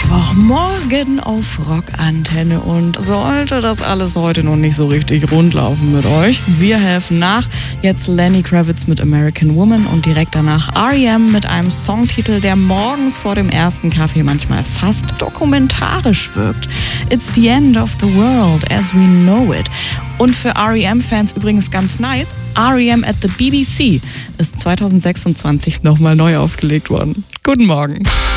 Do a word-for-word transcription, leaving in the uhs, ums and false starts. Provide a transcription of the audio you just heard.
Mittwochmorgen auf Rockantenne und sollte das alles heute noch nicht so richtig rund laufen mit euch, wir helfen nach. Jetzt Lenny Kravitz mit American Woman und direkt danach R E M mit einem Songtitel, der morgens vor dem ersten Kaffee manchmal fast dokumentarisch wirkt. It's the end of the world as we know it. Und für R E M-Fans übrigens ganz nice, R E M at the B B C ist zwanzig sechsundzwanzig nochmal neu aufgelegt worden. Guten Morgen.